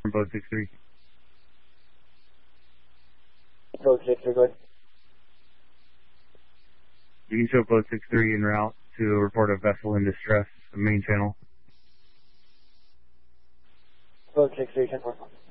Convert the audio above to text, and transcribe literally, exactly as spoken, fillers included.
boat six three. Boat six three, go ahead. You can show boat six three en route to report a vessel in distress, the main channel. Boat six three, ten four.